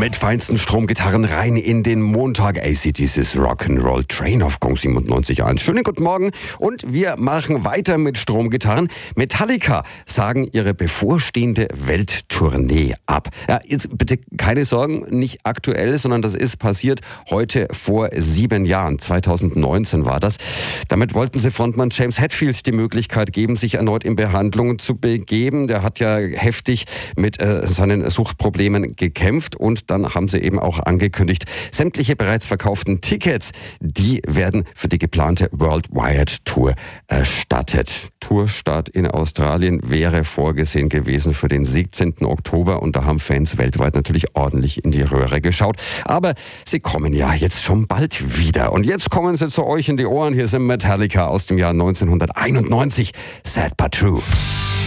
mit feinsten Stromgitarren rein in den Montag. AC/DC's Rock'n'Roll Train auf Gong 97.1. Schönen guten Morgen und wir machen weiter mit Stromgitarren. Metallica sagen ihre bevorstehende Welttournee ab. Ja, jetzt bitte keine Sorgen, nicht aktuell, sondern das ist passiert heute vor 7 Jahren. 2019 war das. Damit wollten sie Frontmann James Hetfield die Möglichkeit geben, sich erneut in Behandlung zu begeben. Der hat ja heftig mit seinen Suchtproblemen gekämpft und dann haben sie eben auch angekündigt, sämtliche bereits verkauften Tickets, die werden für die geplante Worldwide Tour erstattet. Tourstart in Australien wäre vorgesehen gewesen für den 17. Oktober und da haben Fans weltweit natürlich ordentlich in die Röhre geschaut. Aber sie kommen ja jetzt schon bald wieder. Und jetzt kommen sie zu euch in die Ohren. Hier sind Metallica aus dem Jahr 1991. Sad but True.